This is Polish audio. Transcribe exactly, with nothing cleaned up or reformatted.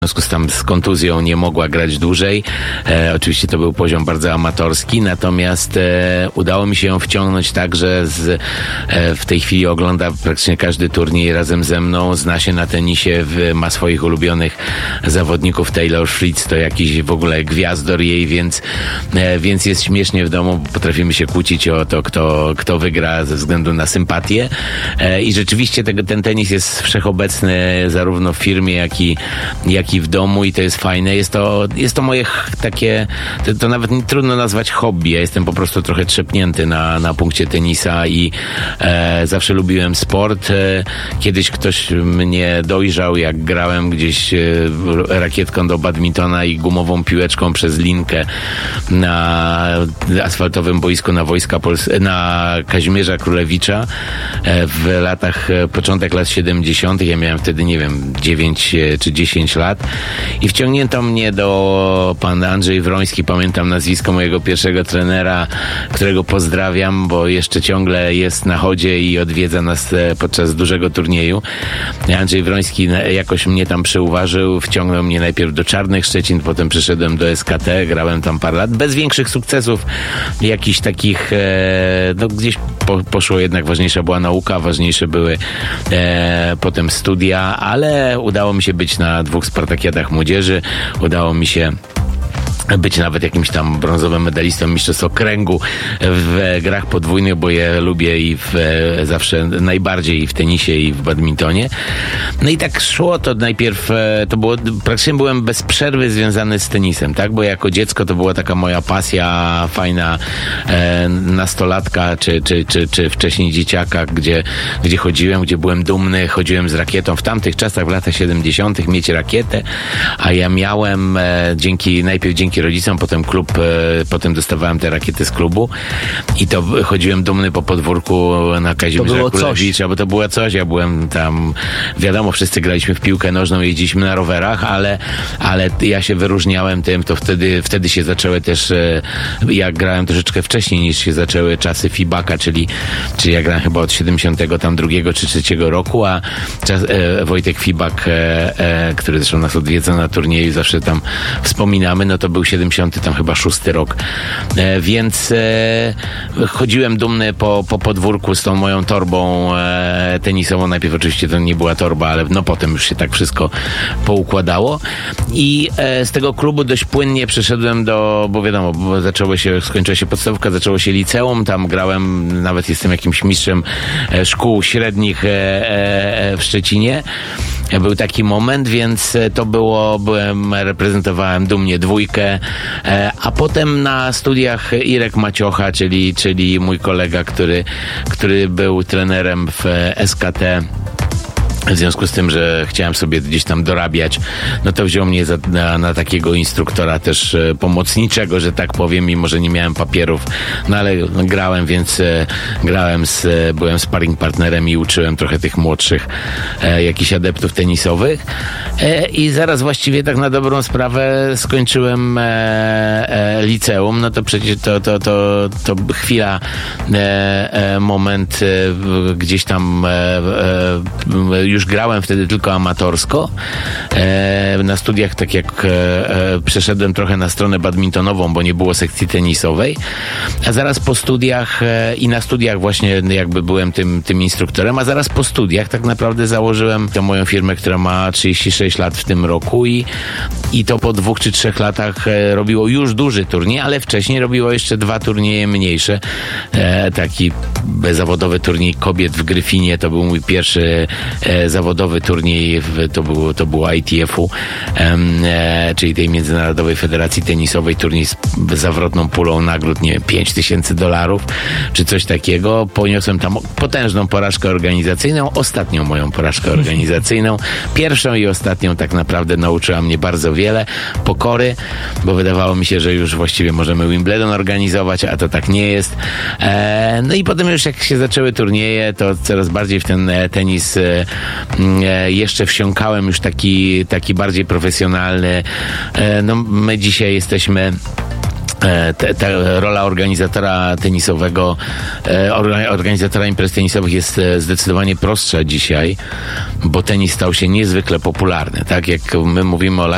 W związku z, tam z kontuzją nie mogła grać dłużej. E, oczywiście to był poziom bardzo amatorski, natomiast e, udało mi się ją wciągnąć tak, że z, e, w tej chwili ogląda praktycznie każdy turniej razem ze mną, zna się na tenisie, w, ma swoich ulubionych zawodników. Taylor Fritz to jakiś w ogóle gwiazdor jej, więc, e, więc jest śmiesznie w domu, bo potrafimy się kłócić o to, kto, kto wygra ze względu na sympatię. E, I rzeczywiście tego, ten tenis jest wszechobecny zarówno w firmie, jak i, jak i w domu i to jest fajne. Jest to, jest to moje ch- takie, to, to nawet nie trudno nazwać hobby. Ja jestem po prostu trochę trzepnięty na, na punkcie tenisa i e, zawsze lubiłem sport. E, kiedyś ktoś mnie dojrzał, jak grałem gdzieś e, rakietką do badmintona i gumową piłeczką przez linkę na asfaltowym boisku na Wojska Pols- na Kazimierza Królewicza e, w latach, e, początek lat siedemdziesiątych. Ja miałem wtedy, nie wiem, dziewięć czy dziesięć lat. I wciągnięto mnie do pan Andrzej Wroński, pamiętam nazwisko mojego pierwszego trenera, którego pozdrawiam, bo jeszcze ciągle jest na chodzie i odwiedza nas podczas dużego turnieju. Andrzej Wroński jakoś mnie tam przyuważył, wciągnął mnie najpierw do Czarnych Szczecin, potem przyszedłem do S K T, grałem tam parę lat, bez większych sukcesów, jakichś takich, no gdzieś po, poszło jednak, ważniejsza była nauka, ważniejsze były e, potem studia, ale udało mi się być na dwóch Spartakiadach młodzieży, udało mi się być nawet jakimś tam brązowym medalistą mistrzostw okręgu w grach podwójnych, bo je lubię i w, zawsze najbardziej i w tenisie i w badmintonie. No i tak szło to najpierw, to było, praktycznie byłem bez przerwy związany z tenisem, tak, bo jako dziecko to była taka moja pasja fajna, e, nastolatka, czy, czy, czy, czy wcześniej dzieciaka, gdzie, gdzie chodziłem, gdzie byłem dumny, chodziłem z rakietą. W tamtych czasach, w latach siedemdziesiątych mieć rakietę, a ja miałem e, dzięki, najpierw dzięki rodzicom, potem klub, e, potem dostawałem te rakiety z klubu i to chodziłem dumny po podwórku na Kazimierza Królewicza, bo to było coś, ja byłem tam, wiadomo, wszyscy graliśmy w piłkę nożną, jeździliśmy na rowerach, ale, ale ja się wyróżniałem tym, to wtedy, wtedy się zaczęły też, e, ja grałem troszeczkę wcześniej niż się zaczęły czasy Fibaka, czyli, czyli ja grałem chyba od siedemdziesiątego drugiego czy trzeciego roku, a czas, e, Wojtek Fibak, e, e, który zresztą nas odwiedza na turnieju, zawsze tam wspominamy, no to był siedemdziesiąty tam chyba szósty rok. E, więc e, chodziłem dumny po, po podwórku z tą moją torbą e, tenisową. Najpierw oczywiście to nie była torba, ale no potem już się tak wszystko poukładało. I e, z tego klubu dość płynnie przeszedłem do, bo wiadomo, bo zaczęło się, skończyła się podstawówka, zaczęło się liceum, tam grałem, nawet jestem jakimś mistrzem e, szkół średnich e, e, w Szczecinie. Był taki moment, więc to było, byłem, reprezentowałem dumnie dwójkę, a potem na studiach Irek Maciocha, czyli, czyli mój kolega, który, który był trenerem w S K T, w związku z tym, że chciałem sobie gdzieś tam dorabiać, no to wziął mnie za, na, na takiego instruktora też e, pomocniczego, że tak powiem, mimo że nie miałem papierów, no ale no, grałem, więc e, grałem z, e, byłem sparring partnerem i uczyłem trochę tych młodszych e, jakichś adeptów tenisowych e, i zaraz właściwie tak na dobrą sprawę skończyłem e, e, liceum, no to przecież to, to, to, to chwila, e, e, moment e, gdzieś tam e, e, już grałem wtedy tylko amatorsko. E, na studiach, tak jak e, przeszedłem trochę na stronę badmintonową, bo nie było sekcji tenisowej, a zaraz po studiach e, i na studiach właśnie jakby byłem tym, tym instruktorem, a zaraz po studiach tak naprawdę założyłem tę moją firmę, która ma trzydzieści sześć lat w tym roku i, i to po dwóch czy trzech latach e, robiło już duży turniej, ale wcześniej robiło jeszcze dwa turnieje mniejsze. E, taki zawodowy turniej kobiet w Gryfinie, to był mój pierwszy e, zawodowy turniej, w, to było, to było I T F-u, e, czyli tej Międzynarodowej Federacji Tenisowej, turniej z zawrotną pulą nagród, nie wiem, pięć tysięcy dolarów, czy coś takiego. Poniosłem tam potężną porażkę organizacyjną, ostatnią moją porażkę organizacyjną. Pierwszą i ostatnią tak naprawdę nauczyła mnie bardzo wiele pokory, bo wydawało mi się, że już właściwie możemy Wimbledon organizować, a to tak nie jest. E, no i potem już jak się zaczęły turnieje, to coraz bardziej w ten tenis e, jeszcze wsiąkałem, już taki, taki bardziej profesjonalny. E, no my dzisiaj jesteśmy Ta, ta rola organizatora tenisowego, organizatora imprez tenisowych jest zdecydowanie prostsza dzisiaj, bo tenis stał się niezwykle popularny. Tak jak my mówimy o latach